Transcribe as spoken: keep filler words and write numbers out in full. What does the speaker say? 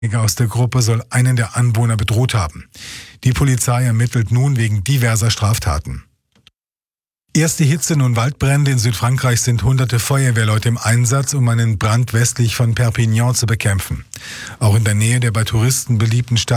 aus der Gruppe soll einen der Anwohner bedroht haben. Die Polizei ermittelt nun wegen diverser Straftaten. Erste Hitze- und Waldbrände in Südfrankreich sind hunderte Feuerwehrleute im Einsatz, um einen Brand westlich von Perpignan zu bekämpfen. Auch in der Nähe der bei Touristen beliebten Stadt